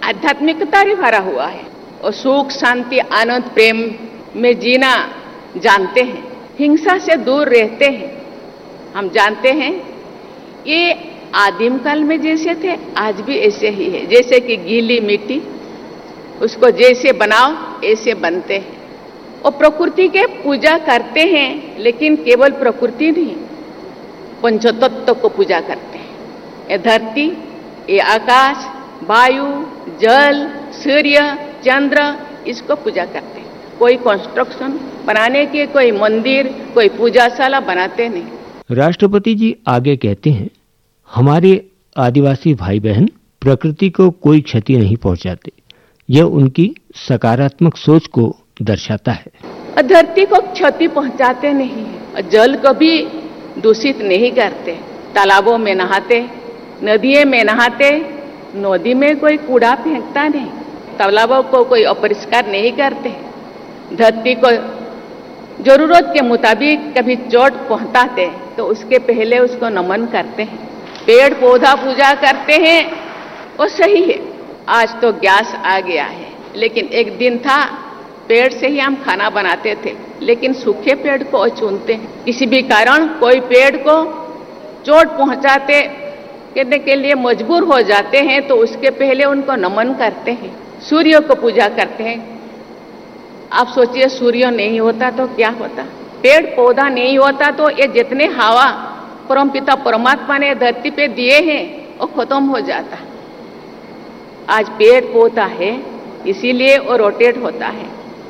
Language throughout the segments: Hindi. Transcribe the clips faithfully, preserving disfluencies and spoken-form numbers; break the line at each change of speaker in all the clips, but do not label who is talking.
आध्यात्मिकता से भरा हुआ है और सुख शांति आनंद प्रेम में जीना जानते हैं, हिंसा से दूर रहते हैं। हम जानते हैं ये आदिम काल में जैसे थे आज भी ऐसे ही है। जैसे कि गीली मिट्टी, उसको जैसे बनाओ ऐसे बनते हैं। और प्रकृति के पूजा करते हैं, लेकिन केवल प्रकृति नहीं, पंचतत्व को पूजा करते हैं। ये धरती, ये आकाश, वायु, जल, सूर्य, चंद्र, इसको पूजा करते हैं। कोई कंस्ट्रक्शन बनाने के, कोई मंदिर, कोई पूजाशाला बनाते नहीं।
राष्ट्रपति जी आगे कहते हैं, हमारे आदिवासी भाई बहन प्रकृति को कोई क्षति नहीं पहुंचाते। यह उनकी सकारात्मक सोच को दर्शाता है।
धरती को क्षति पहुंचाते नहीं है, जल को भी दूषित नहीं करते। तालाबों में नहाते, नदियों में नहाते, नदी में कोई कूड़ा फेंकता नहीं, तालाबों को कोई अपरिष्कार नहीं करते। धरती को जरूरत के मुताबिक कभी चोट पहुंचाते तो उसके पहले उसको नमन करते हैं। पेड़ पौधा पूजा करते हैं, वो सही है। आज तो गैस आ गया है, लेकिन एक दिन था पेड़ से ही हम खाना बनाते थे, लेकिन सूखे पेड़ को चुनते हैं। किसी भी कारण कोई पेड़ को चोट पहुंचाते करने के लिए मजबूर हो जाते हैं तो उसके पहले उनको नमन करते हैं। सूर्य को पूजा करते हैं। आप सोचिए, सूर्य नहीं होता तो क्या होता, पेड़ पौधा नहीं होता तो ये जितने हवा परमपिता परमात्मा ने धरती पे दिए हैं वो खत्म हो जाता। आज पेड़ पौधा है इसीलिए वो रोटेट होता है।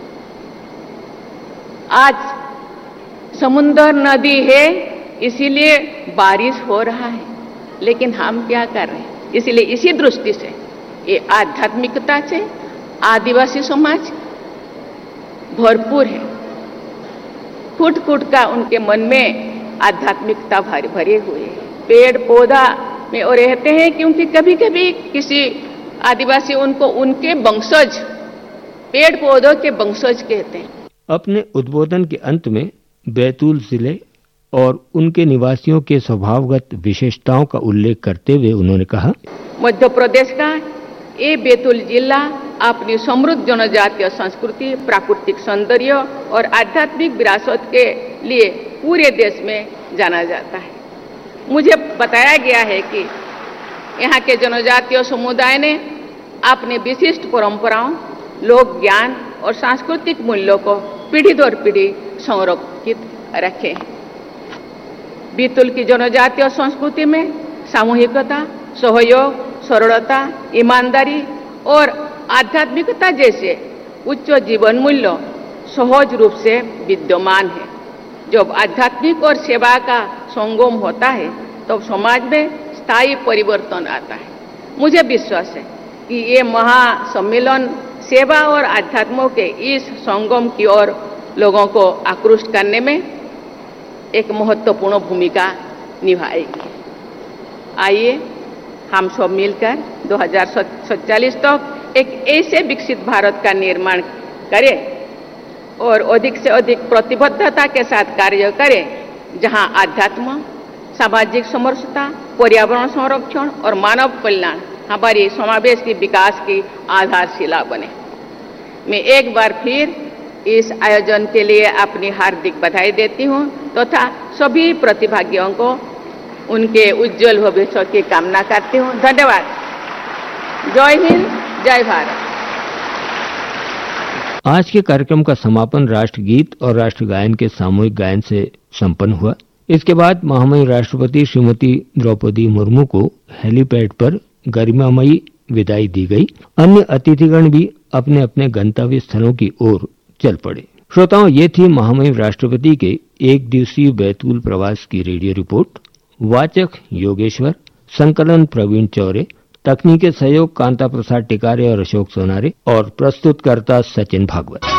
आज समुद्र नदी है इसीलिए बारिश हो रहा है, लेकिन हम क्या कर रहे हैं? इसलिए इसी दृष्टि से ये आध्यात्मिकता से आदिवासी समाज भरपूर है। फुट फुट का उनके मन में आध्यात्मिकता भरे हुए है। पेड़ पौधा में वो रहते हैं, क्योंकि कभी कभी किसी आदिवासी उनको उनके वंशज, पेड़ पौधों के वंशज कहते हैं।
अपने उद्बोधन के अंत में बैतूल जिले और उनके निवासियों के स्वभावगत विशेषताओं का उल्लेख करते हुए उन्होंने कहा,
मध्य प्रदेश का ये बैतूल जिला अपनी समृद्ध जनजातीय संस्कृति, प्राकृतिक सौंदर्य और आध्यात्मिक विरासत के लिए पूरे देश में जाना जाता है। मुझे बताया गया है कि यहाँ के जनजातीय समुदाय ने अपने विशिष्ट परंपराओं, लोक ज्ञान और सांस्कृतिक मूल्यों को पीढ़ी दर पीढ़ी संरक्षित रखे हैं। बैतूल की जनजातीय संस्कृति में सामूहिकता, सहयोग, सरलता, ईमानदारी और आध्यात्मिकता जैसे उच्च जीवन मूल्य सहज रूप से विद्यमान है। जब आध्यात्मिक और सेवा का संगम होता है तो समाज में स्थायी परिवर्तन आता है। मुझे विश्वास है कि ये महासम्मेलन सेवा और आध्यात्मों के इस संगम की ओर लोगों को आकृष्ट करने में एक महत्वपूर्ण भूमिका निभाएगी। आइए हम सब मिलकर दो हज़ार सैंतालीस तक एक ऐसे विकसित भारत का निर्माण करें और अधिक से अधिक प्रतिबद्धता के साथ कार्य करें, जहां आध्यात्म, सामाजिक समरसता, पर्यावरण संरक्षण और मानव कल्याण हमारी समावेश की विकास की आधारशिला बने। मैं एक बार फिर इस आयोजन के लिए अपनी हार्दिक बधाई देती हूं तथा तो सभी प्रतिभागियों को उनके उज्जवल भविष्य की कामना करती हूं। धन्यवाद। जय हिंद, जय भारत।
आज के कार्यक्रम का समापन राष्ट्रगीत और राष्ट्रगायन के सामूहिक गायन से संपन्न हुआ। इसके बाद महामहिम राष्ट्रपति श्रीमती द्रौपदी मुर्मू को हेलीपैड पर गरिमामयी विदाई दी गई। अन्य अतिथिगण भी अपने अपने गंतव्य स्थलों की ओर चल पड़े। श्रोताओं, ये थी महामहिम राष्ट्रपति के एक दिवसीय बैतूल प्रवास की रेडियो रिपोर्ट। वाचक योगेश्वर, संकलन प्रवीण चौरे, तकनीकी सहयोग कांता प्रसाद टिकारे और अशोक सोनारे और प्रस्तुतकर्ता सचिन भागवत।